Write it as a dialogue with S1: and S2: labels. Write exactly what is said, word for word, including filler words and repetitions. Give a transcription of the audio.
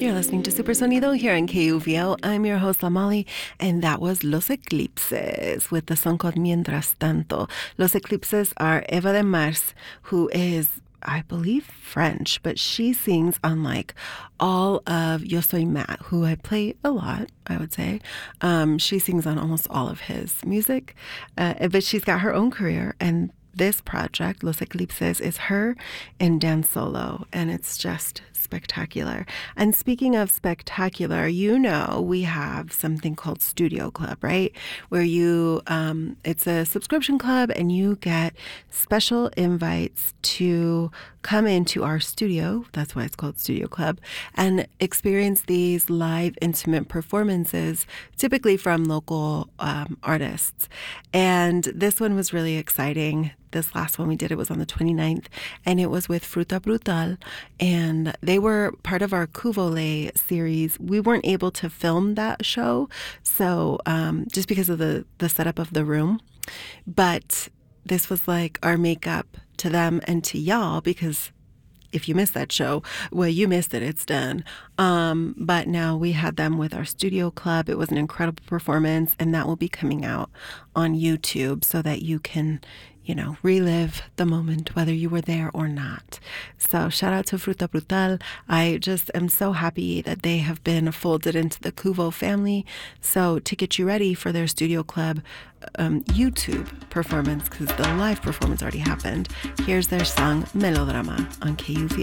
S1: You're listening to Super Sonido here on K U V L. I'm your host, Lamali, and that was Los Eclipses with the song called Mientras Tanto. Los Eclipses are Eva de Mars, who is, I believe, French, but she sings on like all of Yo Soy Matt, who I play a lot, I would say. Um, she sings on almost all of his music, uh, but she's got her own career, and this project, Los Eclipses, is her and Dan Solo, and it's just spectacular. And speaking of spectacular, you know we have something called Studio Club, right? Where you, um, it's a subscription club, and you get special invites to come into our studio, that's why it's called Studio Club, and experience these live intimate performances, typically from local um, artists. And this one was really exciting. This last one we did, it was on the twenty-ninth, and it was with Fruta Brutal, and they were part of our Cuvole series. We weren't able to film that show, so um, just because of the, the setup of the room, but this was like our makeup to them and to y'all, because if you missed that show, well, you missed it. It's done. Um, but now we had them with our Studio Club. It was an incredible performance, and that will be coming out on YouTube so that you can, you know, relive the moment, whether you were there or not. So shout out to Fruta Brutal. I just am so happy that they have been folded into the Cuvo family. So to get you ready for their Studio Club um, YouTube performance, because the live performance already happened, here's their song Melodrama on K U V